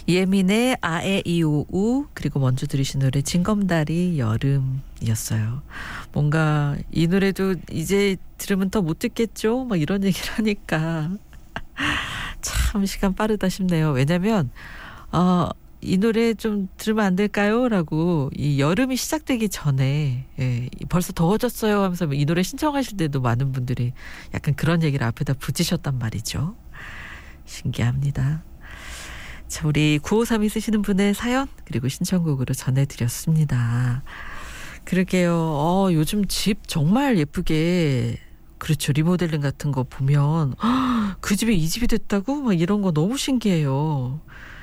예민의 아에이오우, 그리고 먼저 들으신 노래 징검다리 여름이었어요. 뭔가 이 노래도 이제 들으면 더 못 듣겠죠? 막 이런 얘기를 하니까 참 시간 빠르다 싶네요. 왜냐면 이 노래 좀 들으면 안 될까요? 라고 이 여름이 시작되기 전에 벌써 더워졌어요 하면서 이 노래 신청하실 때도 많은 분들이 약간 그런 얘기를 앞에다 붙이셨단 말이죠. 신기합니다. 자, 우리 9532 쓰시는 분의 사연 그리고 신청곡으로 전해드렸습니다. 그러게요. 요즘 집 정말 예쁘게, 그렇죠, 리모델링 같은 거 보면 그 집에 이 집이 됐다고? 막 이런 거 너무 신기해요.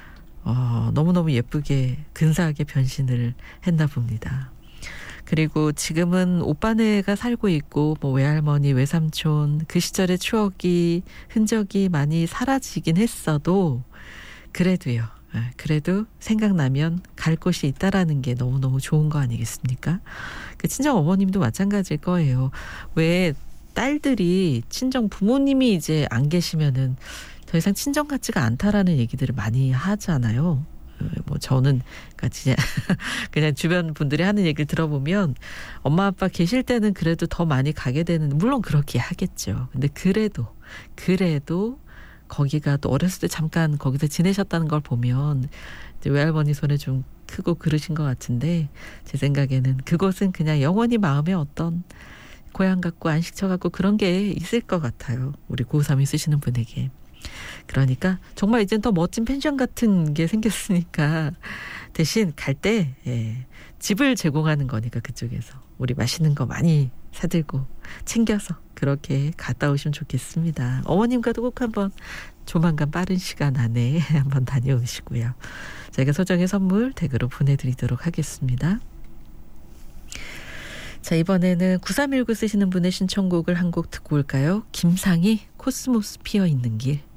너무너무 예쁘게 근사하게 변신을 했나 봅니다. 그리고 지금은 오빠네가 살고 있고 뭐 외할머니, 외삼촌 그 시절의 추억이, 흔적이 많이 사라지긴 했어도 그래도요. 그래도 생각나면 갈 곳이 있다라는 게 너무너무 좋은 거 아니겠습니까? 그 친정 어머님도 마찬가지일 거예요. 왜 딸들이 친정 부모님이 이제 안 계시면은 더 이상 친정 같지가 않다라는 얘기들을 많이 하잖아요. 뭐 저는 그냥 주변 분들이 하는 얘기를 들어보면 엄마 아빠 계실 때는 그래도 더 많이 가게 되는, 물론 그렇게 하겠죠. 근데 그래도 거기가 또 어렸을 때 잠깐 거기서 지내셨다는 걸 보면 이제 외할머니 손에 좀 크고 그러신 것 같은데, 제 생각에는 그곳은 그냥 영원히 마음에 어떤 고향 같고 안식처 같고 그런 게 있을 것 같아요. 우리 9532 쓰시는 분에게. 그러니까 정말 이젠 더 멋진 펜션 같은 게 생겼으니까 대신 갈 때 집을 제공하는 거니까 그쪽에서 우리 맛있는 거 많이 사들고 챙겨서 그렇게 갔다 오시면 좋겠습니다. 어머님과도 꼭 한번 조만간 빠른 시간 안에 한번 다녀오시고요. 저희가 소정의 선물 댁으로 보내드리도록 하겠습니다. 자, 이번에는 9319 쓰시는 분의 신청곡을 한 곡 듣고 올까요? 김상희, 코스모스 피어 있는 길.